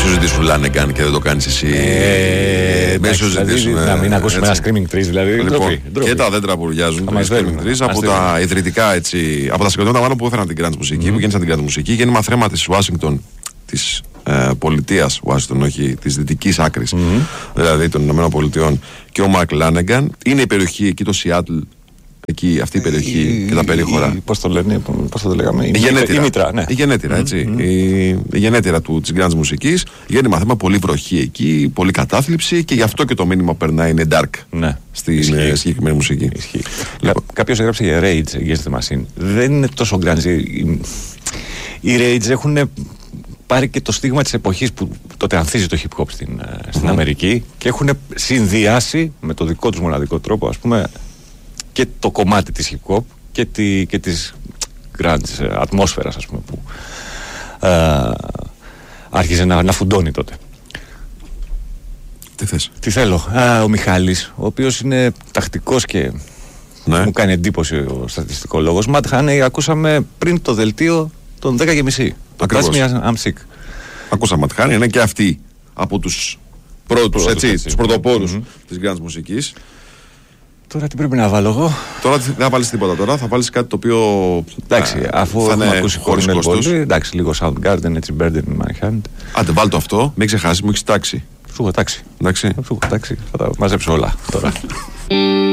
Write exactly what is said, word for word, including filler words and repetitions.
σου ζητήσουν Λάνεγκαν και δεν το κάνεις εσύ. Ε, μην σου ζητήσουν. Να μην ακούσουμε ένα Screaming Trees, δηλαδή. Λοιπόν, ντροπή, ντροπή. και τα δέντρα που ουρλιάζουν. Το Screaming Trees από τα ιδρυτικά έτσι. Από τα συγκροτήματα μάλλον που έφεραν την grunge μουσική, mm-hmm. που γέννησαν την grunge μουσική. Γέννημα θρέμα της Ουάσιγκτον, της ε, πολιτείας Ουάσιγκτον, όχι της δυτικής άκρης, mm-hmm. δηλαδή των Ηνωμένων Πολιτειών, και ο Μαρκ Λάνεγκαν. Είναι η περιοχή εκεί, το Σιάτλ. Εκεί, αυτή η περιοχή η, και τα περίχωρα. Πώς το λένε, πώς το λέγαμε. Η, η γενέτειρα. Η μήτρα, ναι. Η γενέτειρα, έτσι. Mm-hmm. Η, η γενέτειρα του, της grunge μουσικής. Γέννημα θέμα, πολύ βροχή εκεί, πολύ κατάθλιψη και γι' αυτό και το μήνυμα που περνάει είναι dark. Ναι. Στην συγκεκριμένη μουσική. Λοιπόν. Κάποιος έγραψε για Rage Against the Machine. Δεν είναι τόσο grunge. Οι, οι Rage έχουν πάρει και το στίγμα της εποχής που τότε ανθίζει το hip hop στην, στην mm. Αμερική και έχουν συνδυάσει με το δικό τους μοναδικό τρόπο, ας πούμε, και το κομμάτι της hip hop και, τη, και της grunge ατμόσφαιρας, ας πούμε, που ε, άρχιζε να, να φουντώνει τότε. Τι θες? Τι θέλω. Α, ο Μιχάλης, ο οποίος είναι τακτικός και ναι. μου κάνει εντύπωση ο στατιστικολόγος. Ματ Χάνεϊ, ακούσαμε πριν το δελτίο των δέκα και μισή. Ακριβώς. I'm sick. Ακούσαμε Ματ Χάνεϊ, είναι και αυτοί από τους πρώτους, έτσι, έτσι, τους πρωτοπόρους mm-hmm. της grunge μουσικής. Τώρα τι πρέπει να βάλω εγώ? Τώρα δεν θα βάλεις τίποτα τώρα, θα βάλεις κάτι το οποίο εντάξει, α, αφού θα είναι ακούσει χωρίς κόστος. Εντάξει, λίγο Soundgarden, έτσι, Burden in my hand. Άντε βάλ το αυτό, μην ξεχάσεις, μου έχεις τάξει. Σου έχω τάξει. Εντάξει. Σου έχω τάξει, θα τα μαζέψω όλα τώρα.